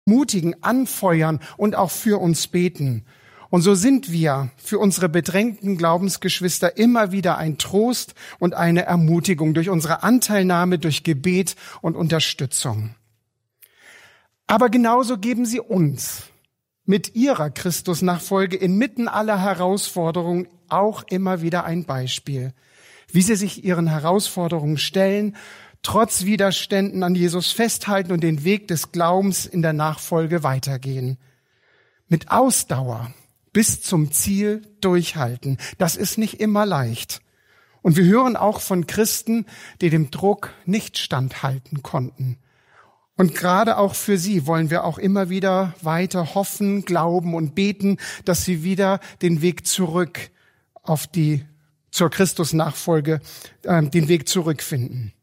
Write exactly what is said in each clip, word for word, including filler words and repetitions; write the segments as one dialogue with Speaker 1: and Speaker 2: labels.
Speaker 1: mutigen, anfeuern und auch für uns beten. Und so sind wir für unsere bedrängten Glaubensgeschwister immer wieder ein Trost und eine Ermutigung durch unsere Anteilnahme, durch Gebet und Unterstützung. Aber genauso geben sie uns mit ihrer Christusnachfolge inmitten aller Herausforderungen auch immer wieder ein Beispiel, wie sie sich ihren Herausforderungen stellen, trotz Widerständen an Jesus festhalten und den Weg des Glaubens in der Nachfolge weitergehen. Mit Ausdauer bis zum Ziel durchhalten. Das ist nicht immer leicht. Und wir hören auch von Christen, die dem Druck nicht standhalten konnten. Und gerade auch für sie wollen wir auch immer wieder weiter hoffen, glauben und beten, dass sie wieder den Weg zurück auf die, zur Christusnachfolge, äh, den Weg zurückfinden.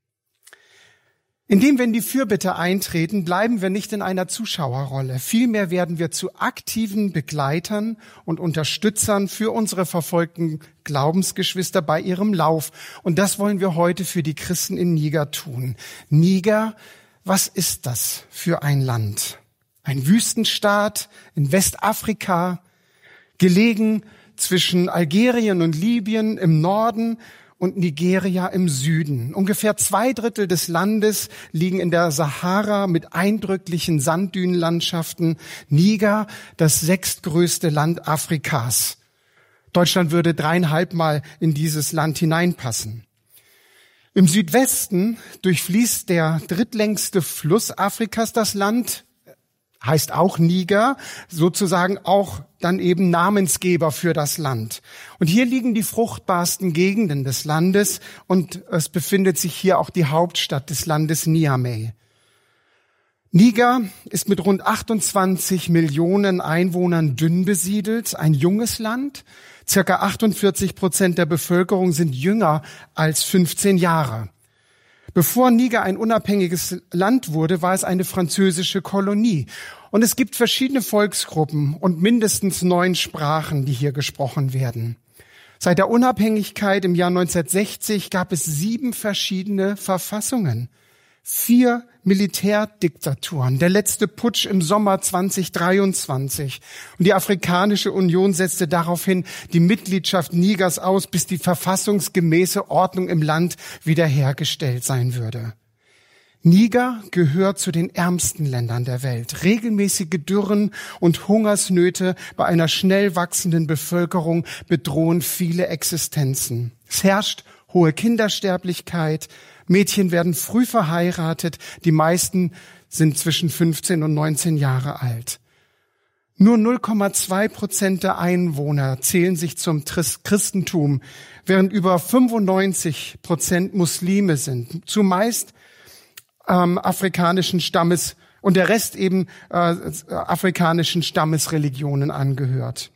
Speaker 1: Indem wir in die Fürbitte eintreten, bleiben wir nicht in einer Zuschauerrolle. Vielmehr werden wir zu aktiven Begleitern und Unterstützern für unsere verfolgten Glaubensgeschwister bei ihrem Lauf. Und das wollen wir heute für die Christen in Niger tun. Niger, was ist das für ein Land? Ein Wüstenstaat in Westafrika, gelegen zwischen Algerien und Libyen im Norden und Nigeria im Süden. Ungefähr zwei Drittel des Landes liegen in der Sahara mit eindrücklichen Sanddünenlandschaften. Niger, das sechstgrößte Land Afrikas. Deutschland würde dreieinhalb Mal in dieses Land hineinpassen. Im Südwesten durchfließt der drittlängste Fluss Afrikas das Land, heißt auch Niger, sozusagen auch dann eben Namensgeber für das Land. Und hier liegen die fruchtbarsten Gegenden des Landes und es befindet sich hier auch die Hauptstadt des Landes, Niamey. Niger ist mit rund achtundzwanzig Millionen Einwohnern dünn besiedelt, ein junges Land. Circa achtundvierzig Prozent der Bevölkerung sind jünger als fünfzehn Jahre. Bevor Niger ein unabhängiges Land wurde, war es eine französische Kolonie. Und es gibt verschiedene Volksgruppen und mindestens neun Sprachen, die hier gesprochen werden. Seit der Unabhängigkeit im Jahr neunzehnhundertsechzig gab es sieben verschiedene Verfassungen, vier Militärdiktaturen, der letzte Putsch im Sommer zweitausenddreiundzwanzig. Und die Afrikanische Union setzte daraufhin die Mitgliedschaft Nigers aus, bis die verfassungsgemäße Ordnung im Land wiederhergestellt sein würde. Niger gehört zu den ärmsten Ländern der Welt. Regelmäßige Dürren und Hungersnöte bei einer schnell wachsenden Bevölkerung bedrohen viele Existenzen. Es herrscht hohe Kindersterblichkeit, Mädchen werden früh verheiratet, die meisten sind zwischen fünfzehn und neunzehn Jahre alt. Nur null Komma zwei Prozent der Einwohner zählen sich zum Christentum, während über fünfundneunzig Prozent Muslime sind, zumeist ähm, afrikanischen Stammes und der Rest eben äh, afrikanischen Stammesreligionen angehört.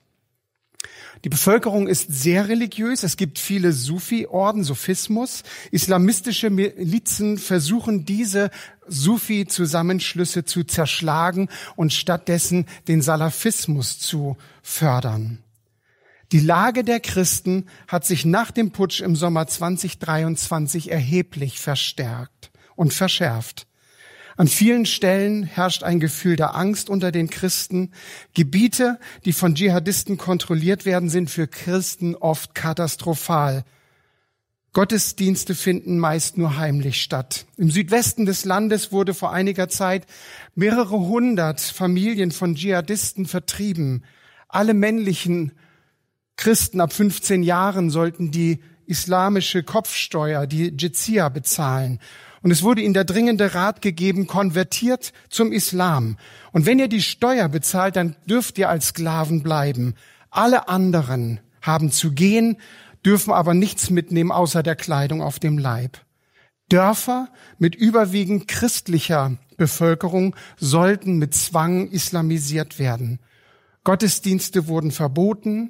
Speaker 1: Die Bevölkerung ist sehr religiös. Es gibt viele Sufi-Orden, Sufismus. Islamistische Milizen versuchen, diese Sufi-Zusammenschlüsse zu zerschlagen und stattdessen den Salafismus zu fördern. Die Lage der Christen hat sich nach dem Putsch im Sommer zweitausenddreiundzwanzig erheblich verstärkt und verschärft. An vielen Stellen herrscht ein Gefühl der Angst unter den Christen. Gebiete, die von Dschihadisten kontrolliert werden, sind für Christen oft katastrophal. Gottesdienste finden meist nur heimlich statt. Im Südwesten des Landes wurde vor einiger Zeit mehrere hundert Familien von Dschihadisten vertrieben. Alle männlichen Christen ab fünfzehn Jahren sollten die islamische Kopfsteuer, die Jizya, bezahlen. Und es wurde ihnen der dringende Rat gegeben, konvertiert zum Islam. Und wenn ihr die Steuer bezahlt, dann dürft ihr als Sklaven bleiben. Alle anderen haben zu gehen, dürfen aber nichts mitnehmen außer der Kleidung auf dem Leib. Dörfer mit überwiegend christlicher Bevölkerung sollten mit Zwang islamisiert werden. Gottesdienste wurden verboten.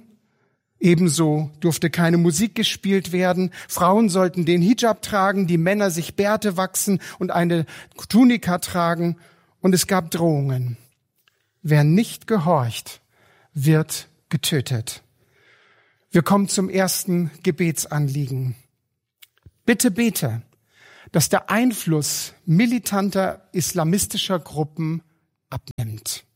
Speaker 1: Ebenso durfte keine Musik gespielt werden. Frauen sollten den Hijab tragen, die Männer sich Bärte wachsen und eine Tunika tragen. Und es gab Drohungen. Wer nicht gehorcht, wird getötet. Wir kommen zum ersten Gebetsanliegen. Bitte bete, dass der Einfluss militanter islamistischer Gruppen abnimmt.